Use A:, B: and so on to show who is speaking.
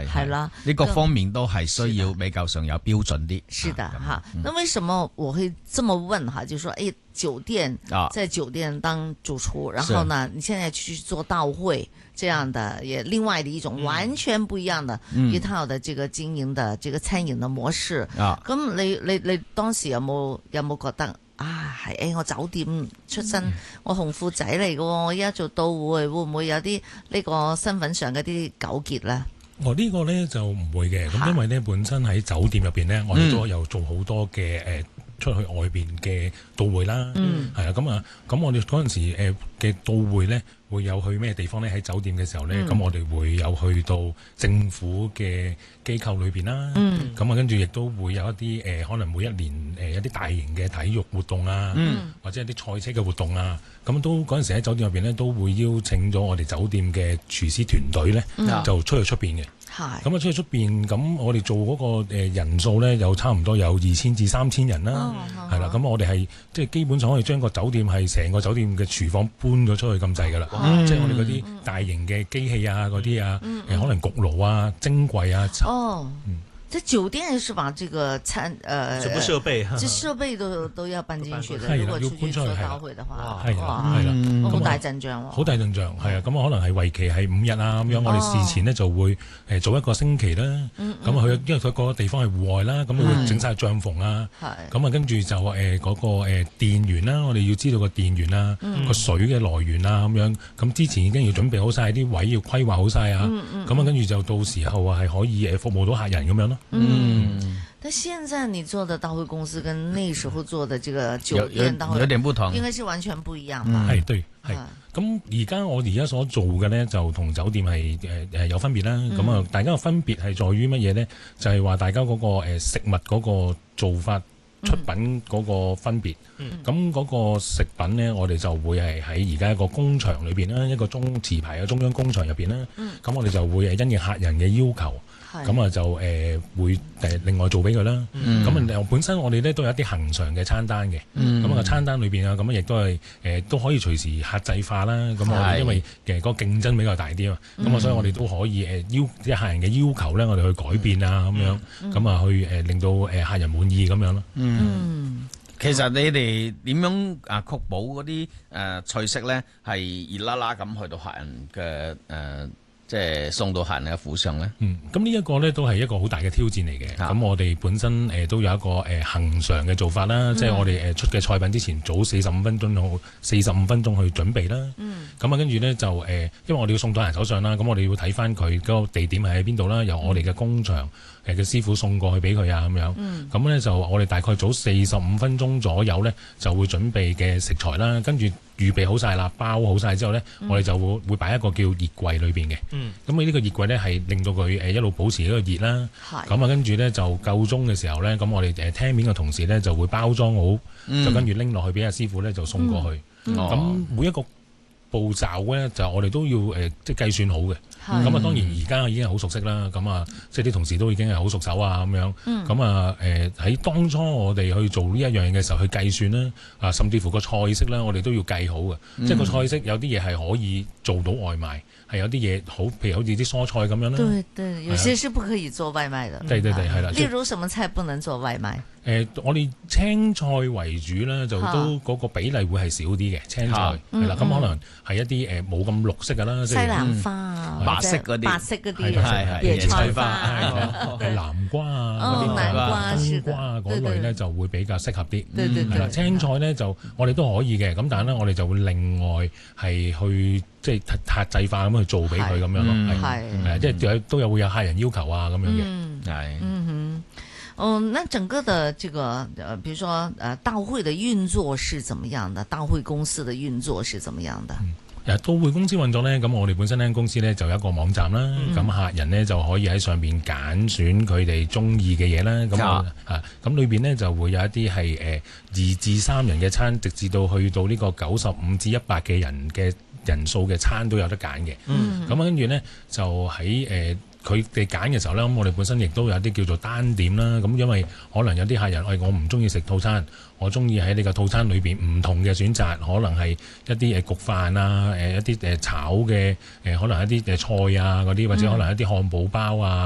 A: 係啦，
B: 呢各方面都係需要比較上有標準啲。
A: 是的哈，那為什麼我會這麼問哈？就是說，酒店在酒店當主廚，然後呢，你現在去做到會這樣的，也另外的一種完全不一樣的一套的這個經營的這個餐飲的模式。咁你當時有冇覺得啊？係我酒店出身，我紅褲仔嚟嘅，我依家做到會唔會有啲呢個身份上嘅啲糾結咧？
C: 呢個咧就唔會嘅，咁因為咧本身喺酒店入邊咧，我哋都有做好多嘅出去外邊嘅到會啦，係啊，咁我哋嗰陣時嘅到會咧，會有去咩地方咧？喺酒店嘅時候咧，咁我哋會有去到政府嘅機構裏邊啦，咁跟住亦都會有一啲可能每一年一啲大型嘅體育活動啊，或者一啲賽車嘅活動啊，咁都嗰陣時喺酒店入邊咧，都會邀請咗我哋酒店嘅廚師團隊咧，就出去出邊嘅。咁出去出邊，咁我哋做嗰個人數咧，有差唔多有2000至3000人啦，係啦。咁我哋係即係基本上可以將個酒店係成個酒店嘅廚房搬咗出去咁滯㗎啦。即係我哋嗰啲大型嘅機器啊，嗰啲啊，可能焗爐啊、蒸櫃啊。
A: 在酒店是把這個
D: 什麼設備？
A: 這設備都要搬進去的。
C: 係
A: 啦，
C: 要搬出去
A: 做到會的話，
C: 係啦，
A: 好大陣仗喎。
C: 好大陣仗，係啊，咁可能係為期係5日啊咁樣。我哋事前呢就會做一個星期啦。咁因為佢個地方係戶外啦，咁佢會整晒帳篷啊。咁啊，跟住就嗰個電源啦，我哋要知道個電源啊，個水嘅來源啊咁樣。咁之前已經要準備好晒啲位，要規劃好晒啊。咁啊，跟住就到時候係可以服務到客人咁樣咯。
A: 但現在你做的到會公司跟那時候做的這個酒店到會
B: 有點不同，
A: 應該是完全不一樣吧？
C: 係對，係。咁我而家所做嘅咧，就同酒店係有分別啦。咁啊，大家嘅分別係在於乜嘢咧？就係話大家嗰個食物嗰個做法、出品嗰個分別。咁嗰個食品咧，我哋就會係喺而家一個工場裏邊啦，一個持牌嘅中央工場入邊啦。咁我哋就會因應客人嘅要求。咁啊就會另外做俾佢啦。咁本身我哋咧都有一啲恆常嘅餐單嘅。咁個餐單裏邊啊，咁亦都係都可以隨時客製化啦。咁我哋因為個競爭比較大啲啊嘛。咁啊，所以我哋都可以即係客人嘅要求咧，我哋去改變啊咁樣。咁啊去令到客人滿意咁樣咯。
B: 其實你哋點樣確保嗰啲菜式咧係熱辣辣咁去到客人嘅即係送到客人嘅府上咧。
C: 咁呢一個咧都係一個好大嘅挑戰嚟嘅。咁我哋本身都有一個恆常嘅做法啦，即係我哋出嘅菜品之前早45分鐘去準備啦。咁啊跟住咧就因為我哋要送到人手上啦，咁我哋要睇翻佢嗰個地點係喺邊度啦，由我哋嘅工場嘅師傅送過去俾佢啊咁樣。咁咧就我哋大概早45分鐘左右咧就會準備嘅食材啦，跟住預備好晒啦，包好晒之後咧，我哋就會擺一個叫熱櫃裏邊嘅。咁呢個熱櫃咧係令到佢一路保持一個熱啦。咁啊跟住咧就夠鐘嘅時候咧，咁我哋廳面嘅同事咧就會包裝好，就跟住拎落去俾阿師傅咧就送過去。咁每一個步驟咧就我哋都要即係計算好嘅。咁啊當然而家已經係好熟悉啦。咁啊即係啲同事都已經係好熟手啊咁樣。咁啊喺當初我哋去做呢一樣嘢嘅時候去計算啦，甚至乎個菜式啦，我哋都要計好嘅。即係個菜式有啲嘢係可以做到外賣，係有啲嘢好，譬如好似啲蔬菜咁樣啦。
A: 對對，有些是不可以做外賣的。
C: 對對對，係啦。
A: 例如什麼菜不能做外賣？
C: 我哋青菜為主啦，就都嗰個比例會係少啲嘅青菜，係啦。咁可能係一啲冇咁綠色㗎啦，
A: 西蘭花啊，
B: 白色嗰啲，係
A: 野菜
B: 花、
C: 南瓜啊、
A: 南瓜、
C: 冬瓜啊嗰類咧就會比較適合啲。
A: 係
C: 啦，青菜咧就我哋都可以嘅，咁但係咧我哋就會另外係去即係客製化咁去做俾佢咁樣咯。係即係都會有客人要求啊咁樣嘅。係。
A: 那整個的這個比如說到會的運作是怎麼樣的？到會公司的運作是怎麼樣的？
C: 到會公司運作呢，咁我哋本身間公司呢就有一個網站啦，咁客人呢就可以喺上面揀選佢哋中意嘅嘢啦。咁裏邊呢就會有一啲係2至3人嘅餐，直至到去到呢個95至100嘅人嘅人數嘅餐都有得揀嘅。咁跟住呢，就喺佢哋揀嘅時候咧，咁我哋本身亦都有啲叫做單點啦。咁因為可能有啲客人，我唔中意食套餐，我中意喺呢個套餐裏邊唔同嘅選擇，可能係一啲焗飯啊，一啲炒嘅可能一啲菜啊嗰啲，或者可能一啲漢堡包啊。